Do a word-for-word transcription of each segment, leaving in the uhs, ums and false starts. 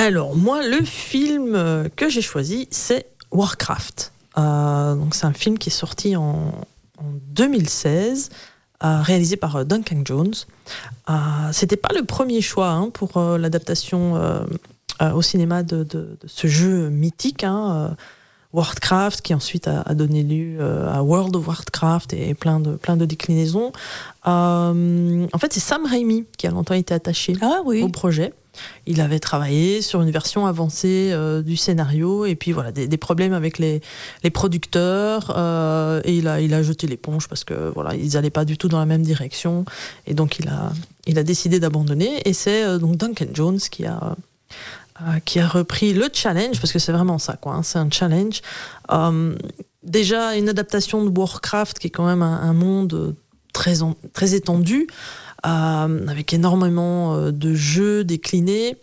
Alors, moi, le film que j'ai choisi, c'est Warcraft. Euh, donc, c'est un film qui est sorti en, en deux mille seize, euh, réalisé par Duncan Jones. Euh, c'était pas le premier choix hein, pour euh, l'adaptation euh, euh, au cinéma de, de, de ce jeu mythique, hein, euh, Warcraft, qui ensuite a, a donné lieu euh, à World of Warcraft et, et plein de, plein de déclinaisons. Euh, en fait, c'est Sam Raimi qui a longtemps été attaché ah, oui. au projet. Il avait travaillé sur une version avancée euh, du scénario et puis voilà des, des problèmes avec les, les producteurs euh, et il a, il a jeté l'éponge parce que voilà ils n'allaient pas du tout dans la même direction et donc il a, il a décidé d'abandonner et c'est euh, donc Duncan Jones qui a, euh, qui a repris le challenge parce que c'est vraiment ça quoi, hein, c'est un challenge. Euh, déjà une adaptation de Warcraft qui est quand même un, un monde très, en, très étendu. Euh, avec énormément euh, de jeux déclinés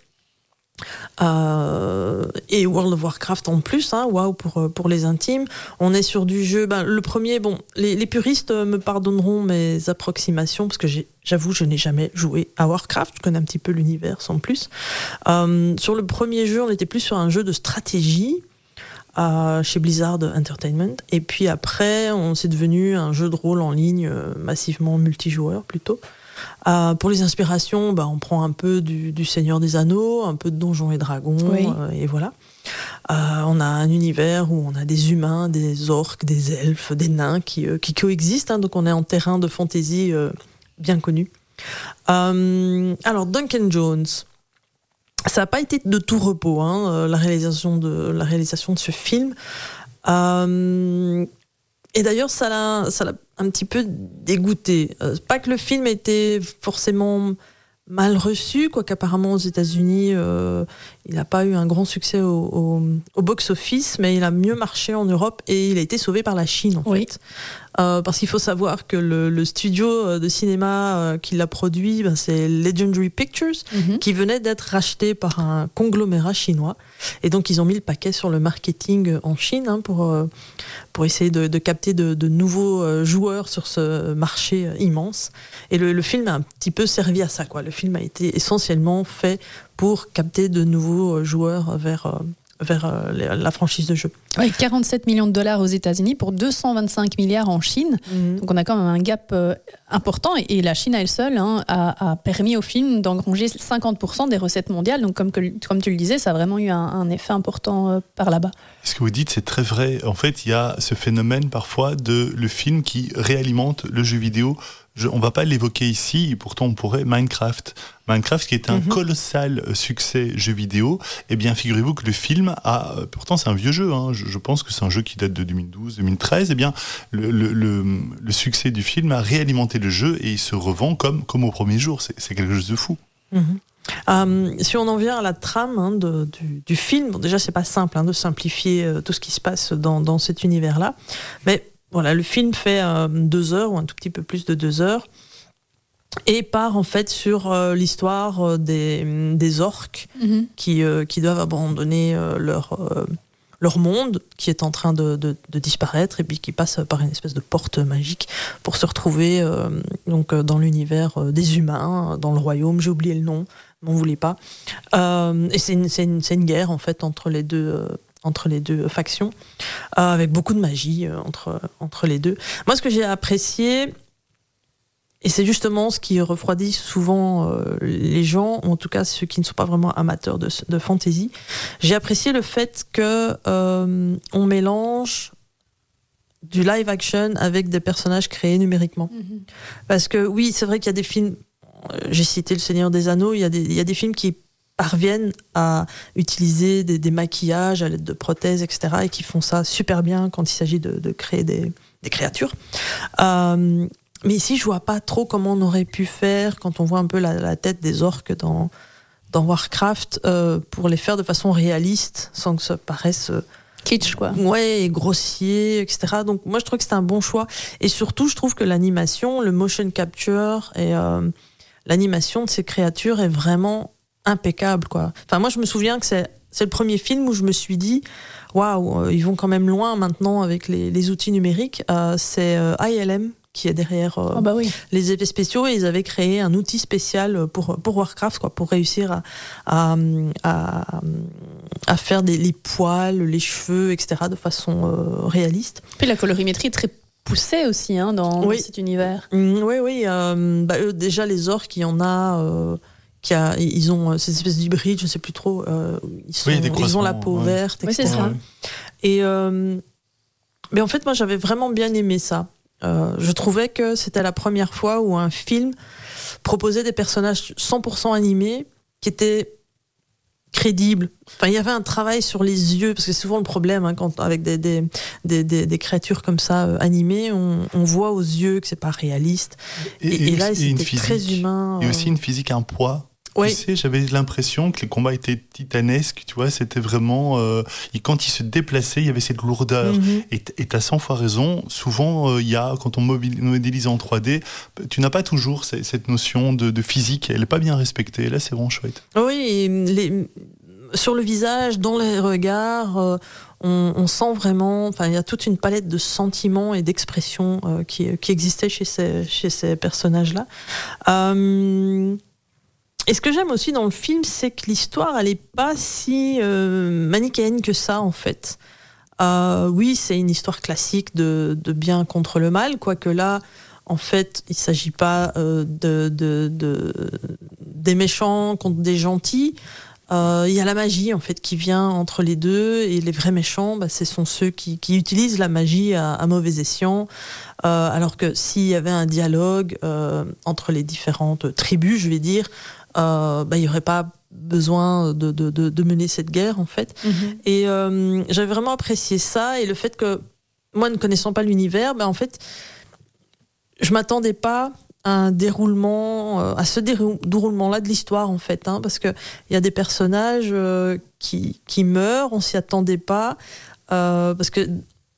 euh, et World of Warcraft en plus, hein, waouh pour, pour les intimes. On est sur du jeu, ben, le premier, bon, les, les puristes me pardonneront mes approximations parce que j'ai, j'avoue, je n'ai jamais joué à Warcraft, je connais un petit peu l'univers sans plus. Euh, sur le premier jeu, on était plus sur un jeu de stratégie. Euh, chez Blizzard Entertainment et puis après on s'est devenu un jeu de rôle en ligne euh, massivement multijoueur plutôt. Euh, pour les inspirations, bah, on prend un peu du, du Seigneur des Anneaux, un peu de Donjons et Dragons, oui. euh, et voilà. Euh, on a un univers où on a des humains, des orques, des elfes, des nains qui, euh, qui coexistent, hein, donc on est en terrain de fantasy euh, bien connu. Euh, alors Duncan Jones, ça n'a pas été de tout repos, hein, la réalisation de la réalisation de ce film. Euh, et d'ailleurs, ça l'a, ça l'a un petit peu dégoûté. Euh, pas que le film était forcément mal reçu, quoique apparemment aux États-Unis, euh, il n'a pas eu un grand succès au, au, au box-office, mais il a mieux marché en Europe et il a été sauvé par la Chine en oui. fait. Euh, parce qu'il faut savoir que le, le studio de cinéma euh, qui l'a produit, ben, c'est Legendary Pictures, mm-hmm. qui venait d'être racheté par un conglomérat chinois. Et donc, ils ont mis le paquet sur le marketing en Chine hein, pour, euh, pour essayer de, de capter de, de nouveaux euh, joueurs sur ce marché euh, immense. Et le, le film a un petit peu servi à ça, quoi. Le film a été essentiellement fait pour capter de nouveaux joueurs vers... Euh, vers euh, la franchise de jeu. Oui, quarante-sept millions de dollars aux États-Unis pour deux cent vingt-cinq milliards en Chine. Mmh. Donc on a quand même un gap euh, important et, et la Chine à elle seule hein, a, a permis au film d'engranger cinquante pour cent des recettes mondiales. Donc comme, que, comme tu le disais, ça a vraiment eu un, un effet important euh, par là-bas. Ce que vous dites, c'est très vrai. En fait, il y a ce phénomène parfois de le film qui réalimente le jeu vidéo. Je, on ne va pas l'évoquer ici, et pourtant on pourrait. Minecraft. Minecraft qui est un mm-hmm. colossal succès jeu vidéo. Eh bien, figurez-vous que le film a... Pourtant, c'est un vieux jeu. Hein, je, je pense que c'est un jeu qui date de deux mille douze deux mille treize. Eh bien, le, le, le, le succès du film a réalimenté le jeu et il se revend comme, comme au premier jour. C'est, c'est quelque chose de fou. Mm-hmm. Euh, si on en vient à la trame hein, de, du, du film, bon, déjà, c'est pas simple hein, de simplifier euh, tout ce qui se passe dans, dans cet univers-là. Mais... Voilà, le film fait euh, deux heures ou un tout petit peu plus de deux heures et part en fait sur euh, l'histoire euh, des, des orques mm-hmm. qui, euh, qui doivent abandonner euh, leur, euh, leur monde qui est en train de, de, de disparaître et puis qui passe par une espèce de porte magique pour se retrouver euh, donc, dans l'univers euh, des humains, dans le royaume, j'ai oublié le nom, n'en voulez pas. Euh, et c'est une, c'est, une, c'est une guerre en fait entre les deux... Euh, entre les deux factions, euh, avec beaucoup de magie euh, entre, entre les deux. Moi, ce que j'ai apprécié, et c'est justement ce qui refroidit souvent euh, les gens, ou en tout cas ceux qui ne sont pas vraiment amateurs de, de fantasy, j'ai apprécié le fait que euh, on mélange du live action avec des personnages créés numériquement. Mm-hmm. Parce que oui, c'est vrai qu'il y a des films, j'ai cité Le Seigneur des Anneaux, il y a des, il y a des films qui parviennent à utiliser des, des maquillages à l'aide de prothèses, et cetera, et qui font ça super bien quand il s'agit de, de créer des, des créatures. Euh, mais ici, je vois pas trop comment on aurait pu faire quand on voit un peu la, la tête des orques dans, dans Warcraft euh, pour les faire de façon réaliste, sans que ça paraisse... Euh, kitsch, quoi. Ouais, et grossier, et cetera. Donc moi, je trouve que c'est un bon choix. Et surtout, je trouve que l'animation, le motion capture et euh, l'animation de ces créatures est vraiment... impeccable quoi. Enfin moi je me souviens que c'est c'est le premier film où je me suis dit waouh, ils vont quand même loin maintenant avec les, les outils numériques. Euh, c'est euh, I L M qui est derrière euh, oh bah oui. les effets spéciaux, et ils avaient créé un outil spécial pour, pour Warcraft, quoi, pour réussir à, à, à, à faire des, les poils, les cheveux, et cetera de façon euh, réaliste. Puis la colorimétrie est très poussée aussi hein, dans, oui. dans cet univers. Mmh, oui, oui. Euh, bah, eux, déjà, les orques, il y en a... Euh, qui a, ils ont cette espèce d'hybride, je ne sais plus trop. Euh, ils, sont, oui, ils ont la peau ouais. verte, oui, et cetera. C'est ça. Ouais. Et euh, mais en fait, moi, j'avais vraiment bien aimé ça. Euh, je trouvais que c'était la première fois où un film proposait des personnages cent pour cent animés qui étaient crédibles. Enfin, il y avait un travail sur les yeux, parce que c'est souvent le problème hein, quand avec des, des, des, des, des créatures comme ça euh, animées, on, on voit aux yeux que c'est pas réaliste. Et, et, et là, c'était très humain. Et euh... aussi une physique, un poids. Oui. Tu sais, j'avais l'impression que les combats étaient titanesques, tu vois, c'était vraiment... Euh, et quand ils se déplaçaient, il y avait cette lourdeur. Mm-hmm. Et tu as cent fois raison, souvent, il euh, y a, quand on modélise en trois D, tu n'as pas toujours cette, cette notion de, de physique, elle n'est pas bien respectée. Là, c'est vraiment chouette. Oui, et les, sur le visage, dans les regards... Euh, On, on sent vraiment, enfin, il y a toute une palette de sentiments et d'expressions euh, qui, qui existait chez ces, chez ces personnages-là. Euh, et ce que j'aime aussi dans le film, c'est que l'histoire, elle n'est pas si euh, manichéenne que ça, en fait. Euh, oui, c'est une histoire classique de, de bien contre le mal, quoique là, en fait, il ne s'agit pas euh, de, de, de, des méchants contre des gentils. Il euh, y a la magie en fait qui vient entre les deux, et les vrais méchants, bah, ce sont ceux qui, qui utilisent la magie à, à mauvais escient. Euh, alors que s'il y avait un dialogue euh, entre les différentes tribus, je vais dire, euh, bah, il n'y aurait pas besoin de, de, de, de mener cette guerre en fait. Mm-hmm. Et euh, j'avais vraiment apprécié ça, et le fait que moi, ne connaissant pas l'univers, bah, en fait, je m'attendais pas un déroulement, euh, à ce déroulement-là de l'histoire en fait, hein, parce que il y a des personnages euh, qui qui meurent, on s'y attendait pas, euh, parce que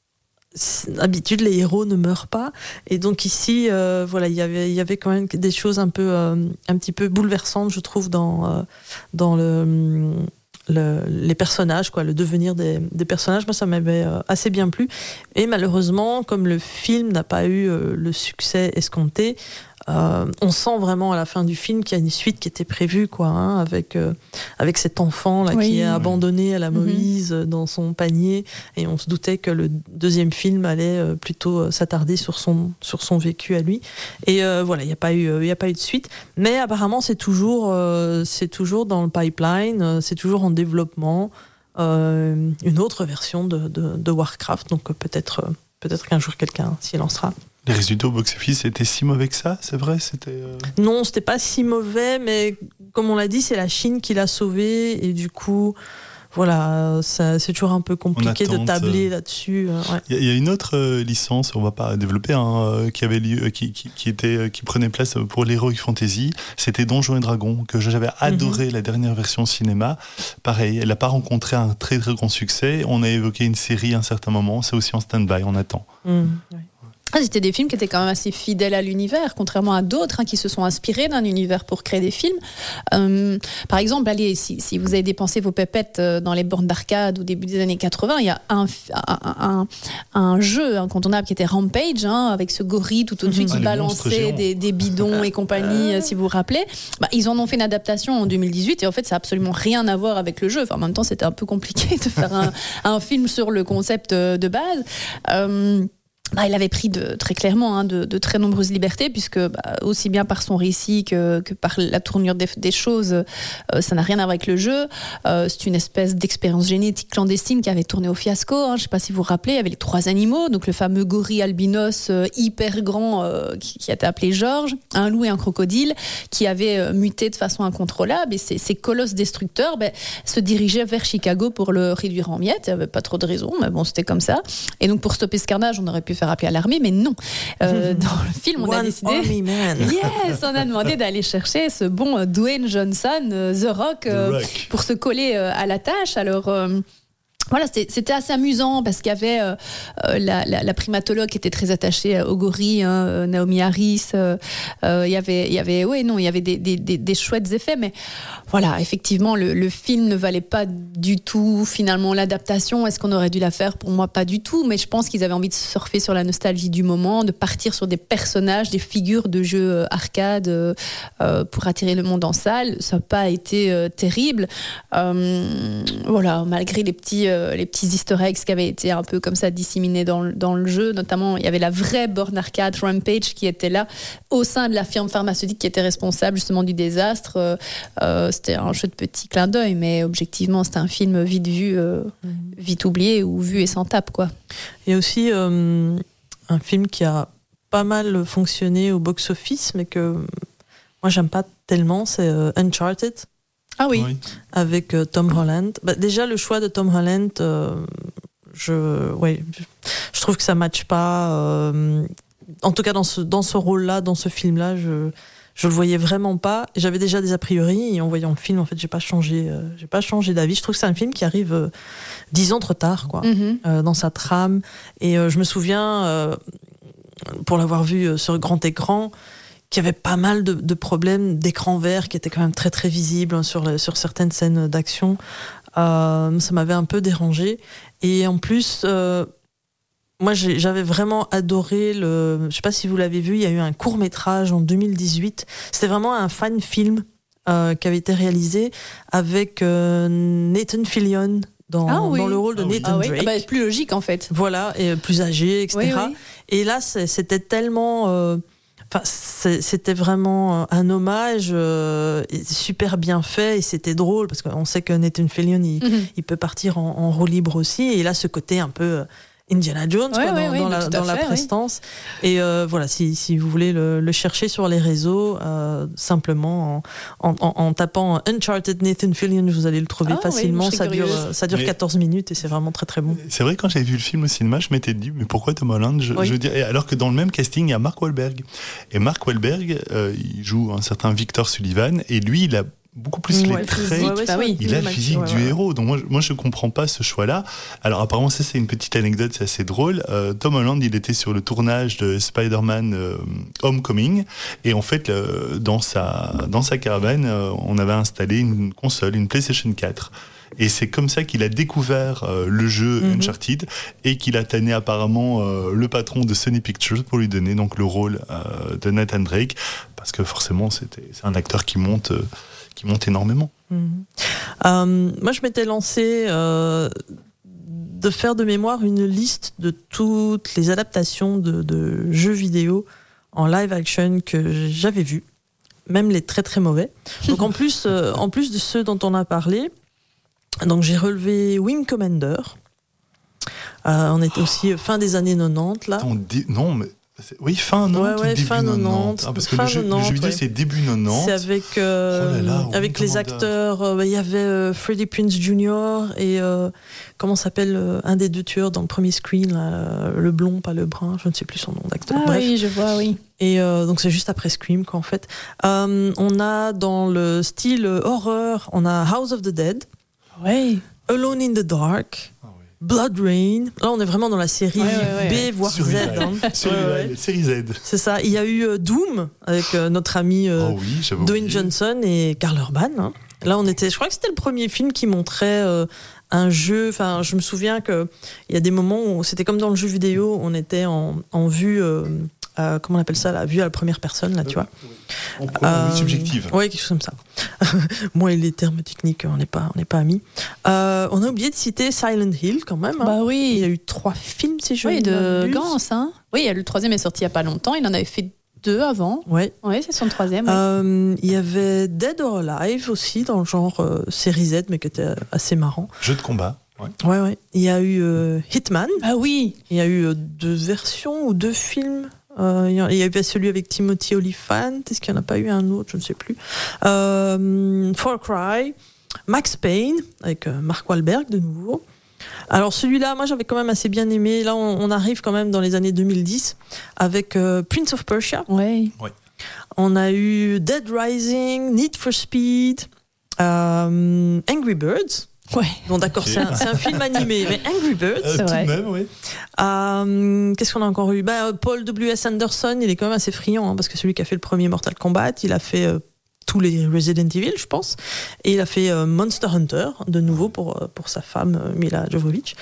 d'habitude les héros ne meurent pas, et donc ici, euh, voilà, il y avait il y avait quand même des choses un peu euh, un petit peu bouleversantes, je trouve, dans euh, dans le Le, les personnages, quoi, le devenir des, des personnages. Moi, ça m'avait euh, assez bien plu. Et malheureusement, comme le film n'a pas eu euh, le succès escompté, euh, on sent vraiment à la fin du film qu'il y a une suite qui était prévue, quoi, hein, avec, euh, avec cet enfant là, oui. qui est abandonné à la Moïse mm-hmm. dans son panier. Et on se doutait que le deuxième film allait euh, plutôt s'attarder sur son, sur son vécu à lui. Et euh, voilà, il n'y a pas eu, il n'y a pas eu de suite. Mais apparemment, c'est toujours, euh, c'est toujours dans le pipeline, c'est toujours en développement, euh, une autre version de, de, de Warcraft. Donc peut-être, peut-être qu'un jour quelqu'un s'y lancera. Les résultats au box-office étaient si mauvais que ça, c'est vrai, c'était. Euh... Non, c'était pas si mauvais, mais comme on l'a dit, c'est la Chine qui l'a sauvé, et du coup, voilà, ça, c'est toujours un peu compliqué attente, de tabler euh... là-dessus. Il ouais. y, y a une autre euh, licence, on va pas développer, hein, euh, qui avait lieu, euh, qui, qui, qui était, euh, qui prenait place pour l'Heroic Fantasy. C'était Donjons et Dragons, que j'avais adoré mm-hmm. la dernière version cinéma. Pareil, elle n'a pas rencontré un très très grand succès. On a évoqué une série à un certain moment, c'est aussi en stand-by, on attend. Mm, ouais. Ah, c'était des films qui étaient quand même assez fidèles à l'univers, contrairement à d'autres hein, qui se sont inspirés d'un univers pour créer des films. Euh, par exemple, allez, si, si vous avez dépensé vos pépettes dans les bornes d'arcade au début des années quatre-vingts, il y a un, un, un, un jeu incontournable qui était Rampage, hein, avec ce gorille tout au-dessus mmh. qui ah, balançait des, des bidons et compagnie, si vous vous rappelez. Bah, ils en ont fait une adaptation en deux mille dix-huit, et en fait, ça n'a absolument rien à voir avec le jeu. Enfin, en même temps, c'était un peu compliqué de faire un, un film sur le concept de base. Euh, Bah, il avait pris de, très clairement hein, de, de très nombreuses libertés, puisque bah, aussi bien par son récit que, que par la tournure des, des choses, euh, ça n'a rien à voir avec le jeu. Euh, c'est une espèce d'expérience génétique clandestine qui avait tourné au fiasco. Hein, je ne sais pas si vous vous rappelez, il y avait les trois animaux, donc le fameux gorille albinos euh, hyper grand euh, qui, qui a été appelé Georges, un loup et un crocodile qui avaient euh, muté de façon incontrôlable. Et ces, ces colosses destructeurs bah, se dirigeaient vers Chicago pour le réduire en miettes. Il n'y avait pas trop de raison, mais bon, c'était comme ça. Et donc pour stopper ce carnage, on aurait pu faire appel à l'armée, mais non. Euh, dans le film, on One a décidé. Army man. Yes, on a demandé d'aller chercher ce bon Dwayne Johnson, euh, The Rock, euh, The Rock, pour se coller euh, à la tâche. Alors. Euh, Voilà, c'était, c'était assez amusant parce qu'il y avait euh, euh, la, la, la primatologue qui était très attachée au gorille, hein, Naomi Harris. Euh, euh, il y avait, il y avait, ouais, non, il y avait des, des, des, des chouettes effets, mais voilà, effectivement, le, le film ne valait pas du tout finalement l'adaptation. Est-ce qu'on aurait dû la faire ? Pour moi, pas du tout, mais je pense qu'ils avaient envie de surfer sur la nostalgie du moment, de partir sur des personnages, des figures de jeux arcade euh, pour attirer le monde en salle. Ça n'a pas été euh, terrible. Euh, voilà, malgré les petits euh, les petits easter eggs qui avaient été un peu comme ça disséminés dans le, dans le jeu. Notamment, il y avait la vraie borne arcade Rampage qui était là au sein de la firme pharmaceutique qui était responsable justement du désastre. Euh, euh, c'était un jeu de petit clin d'œil, mais objectivement, c'était un film vite vu, euh, mmh. vite oublié ou vu et sans tape, quoi. Il y a aussi euh, un film qui a pas mal fonctionné au box-office, mais que moi, j'aime pas tellement, c'est euh, Uncharted. Ah oui. oui. Avec euh, Tom Holland. Bah, déjà, le choix de Tom Holland, euh, je, ouais, je trouve que ça ne matche pas. Euh, en tout cas, dans ce, dans ce rôle-là, dans ce film-là, je ne le voyais vraiment pas. J'avais déjà des a priori, et en voyant le film, en fait, je n'ai pas changé, euh, j'ai pas changé d'avis. Je trouve que c'est un film qui arrive euh, dix ans trop tard, quoi, mm-hmm. euh, dans sa trame. Et euh, je me souviens, euh, pour l'avoir vu euh, sur grand écran, qu'il y avait pas mal de, de problèmes d'écran vert qui étaient quand même très très visibles hein, sur, la, sur certaines scènes d'action. Euh, ça m'avait un peu dérangé. Et en plus, euh, moi j'ai, j'avais vraiment adoré le... Je ne sais pas si vous l'avez vu, il y a eu un court-métrage en deux mille dix-huit. C'était vraiment un fan-film euh, qui avait été réalisé avec euh, Nathan Fillion dans, ah oui. dans le rôle de ah Nathan oui. Drake. Ah bah, plus logique en fait. Voilà, et plus âgé, et cetera. Oui, oui. Et là, c'était tellement... Euh, Enfin, c'était vraiment un hommage euh, super bien fait et c'était drôle parce qu'on sait que Nathan Fillion il, mm-hmm. il peut partir en, en roue libre aussi et là ce côté un peu Indiana Jones ouais, quoi, ouais, dans, ouais, dans, la, dans fait, la prestance oui. Et euh, voilà si, si vous voulez le, le chercher sur les réseaux euh, simplement en, en, en tapant Uncharted Nathan Fillion vous allez le trouver ah, facilement oui, ça, dure, ça dure mais quatorze minutes et c'est vraiment très très bon. C'est vrai quand j'avais vu le film au cinéma je m'étais dit mais pourquoi Tom Holland je, oui. je veux dire, alors que dans le même casting il y a Mark Wahlberg et Mark Wahlberg euh, il joue un certain Victor Sullivan et lui il a beaucoup plus ouais, les traits, physique, ouais, ouais, il a le physique ouais, du ouais. héros. Donc moi, moi je comprends pas ce choix-là. Alors apparemment ça c'est une petite anecdote, c'est assez drôle. Euh, Tom Holland il était sur le tournage de Spider-Man euh, Homecoming et en fait euh, dans sa dans sa caravane euh, on avait installé une console, une PlayStation quatre. Et c'est comme ça qu'il a découvert euh, le jeu mm-hmm. Uncharted et qu'il a tanné apparemment euh, le patron de Sony Pictures pour lui donner donc le rôle euh, de Nathan Drake parce que forcément c'était c'est un acteur qui monte euh, qui monte énormément. Mmh. Euh, moi, je m'étais lancé euh, de faire de mémoire une liste de toutes les adaptations de, de jeux vidéo en live action que j'avais vues, même les très très mauvais. Donc en plus, euh, en plus de ceux dont on a parlé, donc j'ai relevé Wing Commander. Euh, on était aussi fin des années quatre-vingt-dix là. Dé... Non mais oui, fin quatre-vingt-dix ouais, ouais, ou début fin quatre-vingt-dix. Ah, parce que fin le jeu, le jeu vidéo, ouais. c'est début quatre-vingt-dix. C'est avec, euh, oh là là, avec les acteurs. Il euh, y avait euh, Freddie Prinze junior et euh, comment s'appelle euh, un des deux tueurs dans le premier screen, là, le blond, pas le brun, je ne sais plus son nom d'acteur. Ah Bref. oui, je vois, oui. Et euh, donc c'est juste après Scream, quoi, en fait. Euh, on a dans le style horreur, on a House of the Dead. Oui. Alone in the Dark. Blood Rain, là on est vraiment dans la série ouais, ouais, ouais. B voire Z. Hein. Sur ouais, ouais. Série Z. C'est ça. Il y a eu euh, Doom avec euh, notre ami euh, oh oui, Dwayne Johnson et Karl Urban. Hein. Là on était, je crois que c'était le premier film qui montrait euh, un jeu. Enfin, je me souviens que il y a des moments où c'était comme dans le jeu vidéo, on était en, en vue. Euh, Euh, comment on appelle ça, la vue à la première personne, là, tu vois. En euh, vue subjective. Oui, quelque chose comme ça. Moi et les termes techniques, on n'est pas, on n'est pas amis. Euh, on a oublié de citer Silent Hill, quand même. Hein. Bah oui. Il y a eu trois films, si je oui, de Gans, hein. Oui, le troisième est sorti il n'y a pas longtemps. Il en avait fait deux avant. Oui. Oui, c'est son troisième. Oui. Euh, il y avait Dead or Alive aussi, dans le genre euh, série Z, mais qui était assez marrant. Jeu de combat. Ouais. ouais, ouais. Il y a eu euh, Hitman. Ah oui. Il y a eu euh, deux versions ou deux films. Euh, il y a eu celui avec Timothy Olyphant. Est-ce qu'il n'y en a pas eu un autre? Je ne sais plus. Euh, Far Cry, Max Payne avec euh, Mark Wahlberg de nouveau. Alors celui-là, moi j'avais quand même assez bien aimé. Là, on, on arrive quand même dans les années deux mille dix avec euh, Prince of Persia. Ouais. ouais. On a eu Dead Rising, Need for Speed, euh, Angry Birds. Ouais. Bon, d'accord, okay. c'est, un, c'est un film animé, mais Angry Birds, euh, c'est vrai. Tout de même, oui. Euh, qu'est-ce qu'on a encore eu bah, Paul W S. Anderson, il est quand même assez friand, hein, parce que c'est celui qui a fait le premier Mortal Kombat, il a fait euh, tous les Resident Evil, je pense, et il a fait euh, Monster Hunter, de nouveau pour, pour sa femme, euh, Mila Jovovich.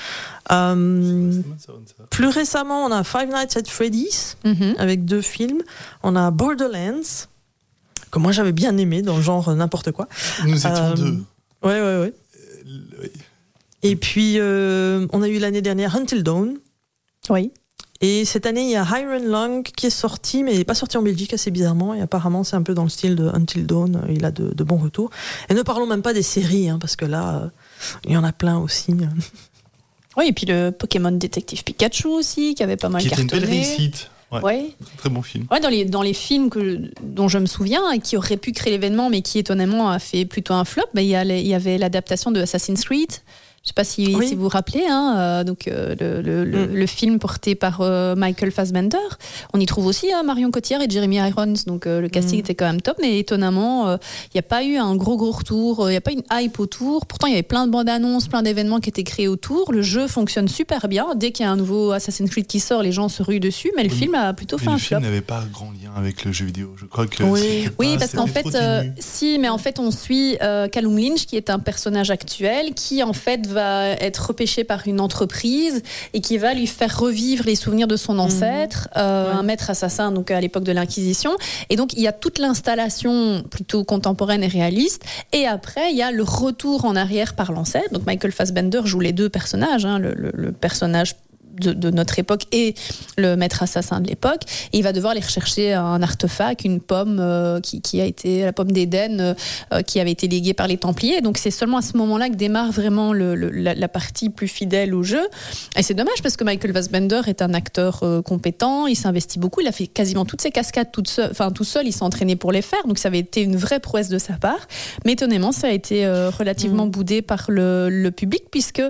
Euh, plus récemment, on a Five Nights at Freddy's, mm-hmm. avec deux films. On a Borderlands, que moi j'avais bien aimé, dans le genre n'importe quoi. Nous étions euh, deux. Ouais, ouais, ouais. Oui. Et puis, euh, on a eu l'année dernière Until Dawn. Oui. Et cette année, il y a Iron Lung qui est sorti, mais il n'est pas sorti en Belgique assez bizarrement. Et apparemment, c'est un peu dans le style de Until Dawn. Il a de, de bons retours. Et ne parlons même pas des séries, hein, parce que là, euh, il y en a plein aussi. Oui, et puis le Pokémon Détective Pikachu aussi, qui avait pas mal qui cartonné. Qui était une belle réussite. Ouais. Ouais. Très, très bon film. Ouais, dans les, dans les films que, dont je me souviens, et qui auraient pu créer l'événement, mais qui étonnamment a fait plutôt un flop, bah, il, y a les, il y avait l'adaptation de Assassin's Creed. Je ne sais pas si, oui. si vous vous rappelez, hein, euh, donc, euh, le, le, mm. le, le film porté par euh, Michael Fassbender. On y trouve aussi hein, Marion Cotillard et Jeremy Irons, donc euh, le casting mm. était quand même top, mais étonnamment, il euh, n'y a pas eu un gros gros retour, il euh, n'y a pas une hype autour. Pourtant, il y avait plein de bandes annonces, plein d'événements qui étaient créés autour. Le jeu fonctionne super bien. Dès qu'il y a un nouveau Assassin's Creed qui sort, les gens se ruent dessus, mais le oui. film a plutôt mais fait un flop. flop. Le film n'avait pas grand lien avec le jeu vidéo. Je crois que oui, oui pas, parce qu'en fait, euh, si, mais en fait, on suit euh, Callum Lynch, qui est un personnage actuel, qui en fait va être repêché par une entreprise et qui va lui faire revivre les souvenirs de son ancêtre, mmh. euh, ouais. un maître assassin donc à l'époque de l'Inquisition. Et donc il y a toute l'installation plutôt contemporaine et réaliste. Et après il y a le retour en arrière par l'ancêtre. Donc Michael Fassbender joue les deux personnages, hein, le, le, le personnage De, de notre époque et le maître assassin de l'époque, et il va devoir aller rechercher un artefact, une pomme euh, qui, qui a été la pomme d'Éden euh, qui avait été léguée par les Templiers. Donc c'est seulement à ce moment-là que démarre vraiment le, le, la, la partie plus fidèle au jeu. Et c'est dommage parce que Michael Fassbender est un acteur euh, compétent, il s'investit beaucoup, il a fait quasiment toutes ses cascades toute seul, enfin tout seul, il s'est entraîné pour les faire, donc ça avait été une vraie prouesse de sa part. Mais étonnamment, ça a été euh, relativement mmh. boudé par le, le public puisque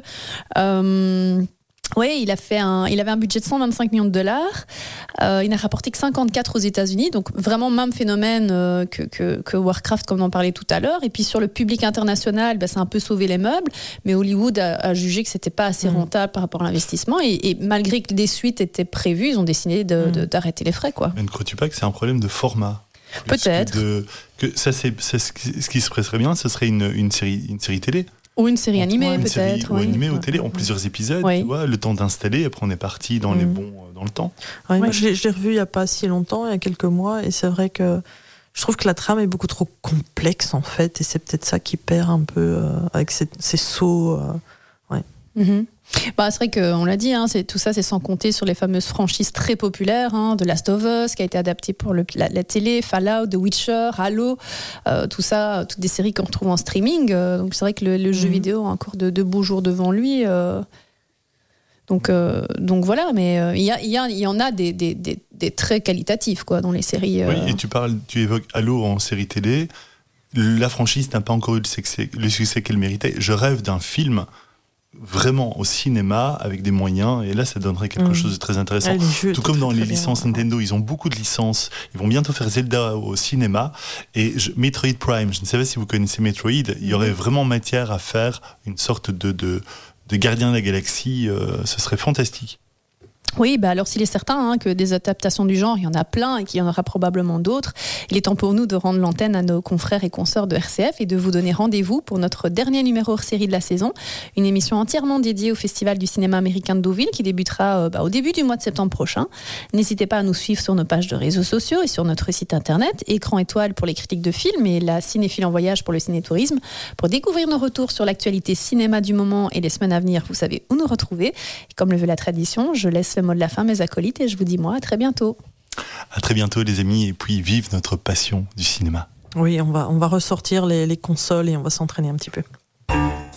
euh, oui, il a fait un, il avait un budget de cent vingt-cinq millions de dollars. Euh, il n'a rapporté que cinquante-quatre aux États-Unis, donc vraiment même phénomène euh, que, que, que Warcraft, comme on en parlait tout à l'heure. Et puis sur le public international, bah, ça a un peu sauvé les meubles, mais Hollywood a, a jugé que c'était pas assez rentable mmh. par rapport à l'investissement. Et, et malgré que des suites étaient prévues, ils ont décidé de, mmh. de, d'arrêter les frais, quoi. Mais ne crois-tu pas que c'est un problème de format ? Peut-être. Que de, que ça, c'est, c'est ce qui se presserait bien, ce serait une, une série, une série télé. Ou une série animée, une peut-être. Série, oui. Ou animée ou télé, en plusieurs épisodes, oui. tu vois, le temps d'installer, après on est parti dans, mmh. les bons, dans le temps. Ouais, oui. Moi, je l'ai, je l'ai revu il n'y a pas si longtemps, il y a quelques mois, et c'est vrai que je trouve que la trame est beaucoup trop complexe, en fait, et c'est peut-être ça qui perd un peu euh, avec ces, ces sauts. Euh, ouais. Mmh. Bah, c'est vrai qu'on l'a dit, hein, c'est, tout ça c'est sans compter sur les fameuses franchises très populaires, hein, de Last of Us qui a été adapté pour le, la, la télé, Fallout, The Witcher, Halo, euh, tout ça, toutes des séries qu'on retrouve en streaming. Euh, donc c'est vrai que le, le mmh. jeu vidéo a encore de, de beaux jours devant lui. Euh, donc, euh, donc voilà, mais il euh, y, a, y, a, y en a des, des, des, des très qualitatifs quoi, dans les séries. Euh... Oui, et tu parles, tu évoques Halo en série télé. La franchise n'a pas encore eu le succès, le succès qu'elle méritait. Je rêve d'un film vraiment au cinéma avec des moyens, et là ça donnerait quelque mmh. chose de très intéressant. Ah, tout comme dans les licences bien. Nintendo, ils ont beaucoup de licences, ils vont bientôt faire Zelda au cinéma, et je, Metroid Prime, je ne sais pas si vous connaissez Metroid, il y aurait vraiment matière à faire une sorte de, de, de gardien de la galaxie, euh, ce serait fantastique. Oui, bah alors s'il est certain hein, que des adaptations du genre, il y en a plein et qu'il y en aura probablement d'autres, il est temps pour nous de rendre l'antenne à nos confrères et consoeurs de R C F et de vous donner rendez-vous pour notre dernier numéro hors série de la saison, une émission entièrement dédiée au Festival du cinéma américain de Deauville qui débutera euh, bah, au début du mois de septembre prochain. N'hésitez pas à nous suivre sur nos pages de réseaux sociaux et sur notre site internet, Écran Étoile pour les critiques de films et la Cinéphile en voyage pour le ciné-tourisme, pour découvrir nos retours sur l'actualité cinéma du moment et les semaines à venir, vous savez où nous retrouver. Et comme le veut la tradition, je laisse le mot de la fin mes acolytes et je vous dis moi à très bientôt. À très bientôt les amis, et puis vive notre passion du cinéma. Oui, on va, on va ressortir les, les consoles et on va s'entraîner un petit peu.